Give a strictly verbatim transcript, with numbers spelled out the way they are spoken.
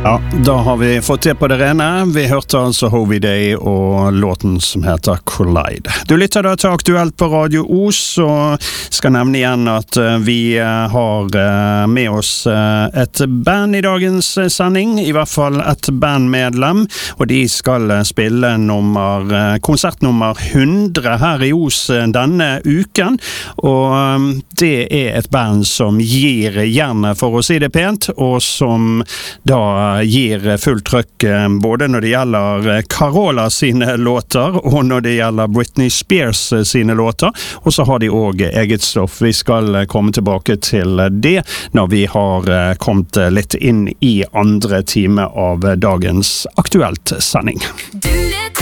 Ja, da har vi fått det på det rene. Vi hørte altså Hovey Day og låten som heter Collide. Du lytter da til Aktuelt på Radio Os, og skal nevne igjen at vi har med oss et band i dagens sending, i hvert fall et bandmedlem, og de skal spille nummer, konsertnummer hundre her i Os denne uken, og det er et band som gir jernet, for å si det pent, og som da gir full trøkk både når det gjelder Carola sine låter og når det gjelder Britney Spears sine låter, og så har de også eget stoff. Vi skal komme tilbake til det når vi har kommet litt inn i andre time av dagens Aktuelt sending.